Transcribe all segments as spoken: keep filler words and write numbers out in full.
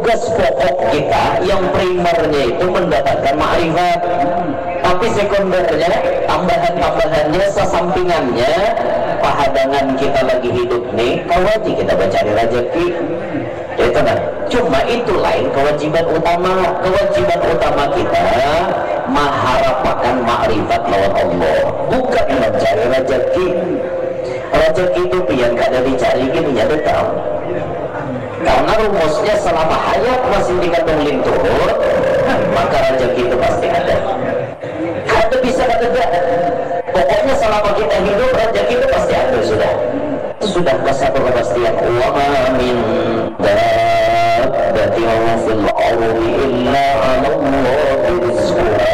tugas pokok kita yang primernya itu mendapatkan ma'rifat, tapi sekundernya, tambahan-tambahannya, sesampingannya, pahadangan kita lagi hidup nih, kawati kita mencari rezeki. Itu kan, cuma itu lain kewajiban utama. Kewajiban utama kita mengharapkan ma'rifat lawan Allah, bukan mencari rezeki. Rezeki itu pian kada dicari gini ya tahu. Karena rumusnya selama hayat masih dikandung lintur, maka rezeki itu pasti ada. Kada bisa kada tidak. Pokoknya selama kita hidup rezeki itu pasti ada sudah. Sudah satu kepastian. Wa ma min dabbatin fil ardi illa 'ala Allahi rizquha.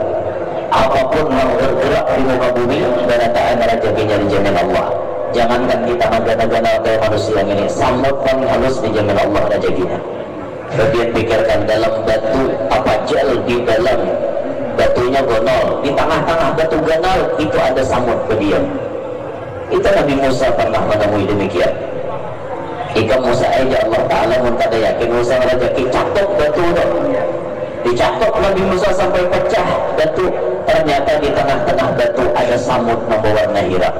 Apapun yang bergerak di muka bumi, berataan rezekinya dijamin Allah. Jangankan kita magana-gana kayak manusia ini, samut paling halus dijamin Allah rezekinya. Kemudian pikirkan dalam batu apa jel di dalam batunya gonol, di tengah-tengah batu ganal itu ada samut berdiam. Itu Nabi Musa pernah menemui demikian. Ika Musa aja Allah Ta'ala muntada yakin Musa rezeki catok batu itu. Dicatok Nabi Musa sampai pecah batu. Ternyata di tengah-tengah batu ada samut berwarna hitam.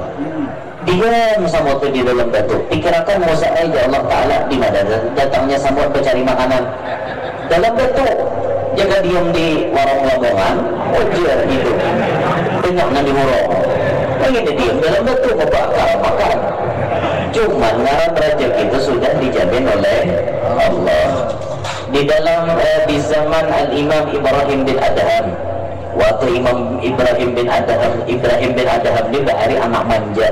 Diam samut itu di dalam batu. Dikirakan Musa aja Allah Ta'ala di mana datangnya samut mencari makanan dalam batu. Jaga diam di warung lamongan, ujar gitu. Tengok Nabi Hurong. Pengen diam dalam batu membakar makan. Cuman ngaran rezeki itu sudah dijamin oleh Allah. Di dalam eh, di zaman Al-Imam Ibrahim bin Adham, waktu Imam Ibrahim bin Adham Ibrahim bin Adham ini bahari anak manja.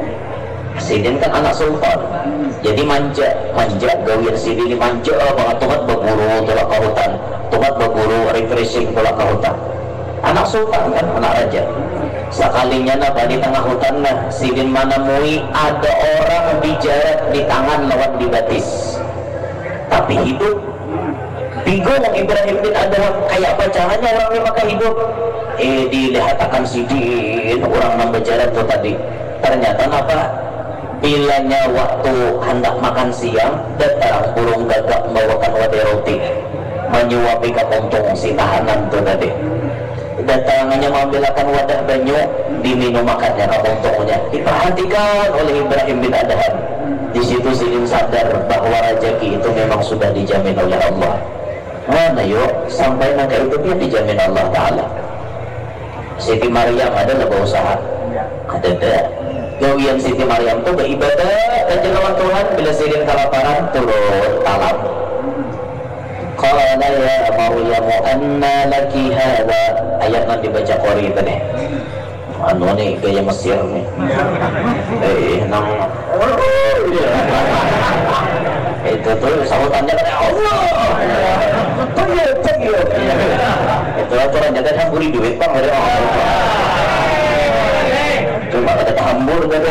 Sidin kan anak sultan, jadi manja, manja gawir sidin manja banget, tumat berburu tolak ke hutan, tumat berburu refreshing tolak ke hutan. Anak sultan kan, anak raja. Sekalinya napa di tengah hutan nah, sidin mana mui ada orang dijarat di tangan lawan dibatis, tapi hidup. Bingung Ibrahim bin Adham kayak apa caranya orang ini maka hidup. Eh dilihatkan sidin orang membejaran itu tadi. Ternyata apa? Bilanya waktu hendak makan siang, datang burung gagak membawakan wadah roti, menyuapi kepontong si tahanan itu tadi. Datangnya mengambilkan wadah banyu, diminum makannya kepontongnya. Diperhatikan oleh Ibrahim bin Adham. Di situ sidin sadar bahwa rezeki itu memang sudah dijamin oleh Allah. Mana yuk sampai naga itu dia dijamin Allah Ta'ala. Siti Maryam ada lebih usaha, ada ada. Gawian Siti Maryam itu beribadah dan lawan Tuhan. Bila sidin kelaparan turun talam. Qala ya Maryam anna laki hadha. Ayat nanti baca Qori tadi. Anu nih gaya Mesir nih. Eh nang itu tuh sahutannya kan Allah. Tanya tanya. Itu aturan jaga hamburi duit bang dari orang. Cuma kata hambur kan.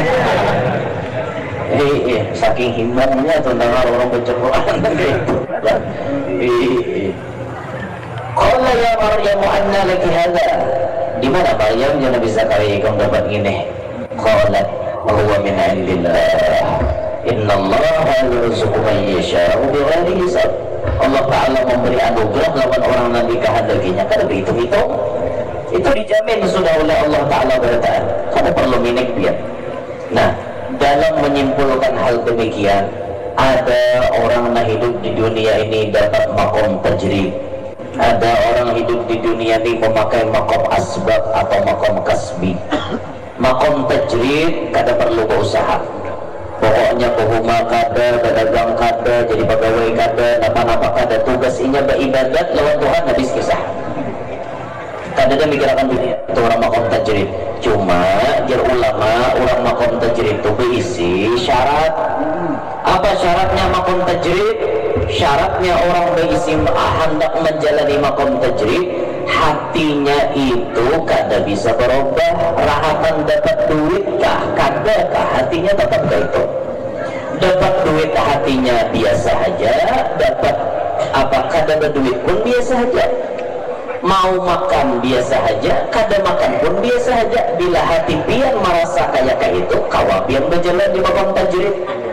Eh eh saking himbangnya tuh dengar orang baca Quran gitu. Eh. Qala ya Maryam anna laki hadha. Di mana Maryam yang Nabi Zakaria kamu dapat gini? Qalat huwa min indillah. Inna Allah yarzuqu man yasha'u bighairi hisab. Allah Ta'ala memberi anugerah lawan orang Nabi kehendakinya kada berhitung-hitung. Itu dijamin sudah oleh Allah Ta'ala bertahan. Kada perlu minik dia. Nah, dalam menyimpulkan hal demikian, ada orang yang hidup di dunia ini dapat makom tajrid. Ada orang hidup di dunia ini memakai makom asbab atau makom kasbi. Makom tajrid kada perlu berusaha. Pokoknya pohuma kada, pedagang kada, jadi pegawai kada, napa-napa kada, tugas inya beribadat lawan Tuhan habis kisah. Kada ada mikirakan dunia itu orang makom tajrid. Cuma jar ulama orang makom tajrid itu berisi syarat. Apa syaratnya makom tajrid? Syaratnya orang berisi hendak menjalani makom tajrid, hatinya itu kada bisa berubah. Rahatan dapat duit kah? Kada kah? Hatinya tetap itu. Dapat duit hatinya biasa saja, dapat apa kada berduit pun biasa saja. Mau makan biasa saja, kada makan pun biasa saja. Bila hati pian merasa kayak kayak itu, kawab yang berjalan di makom tajrid.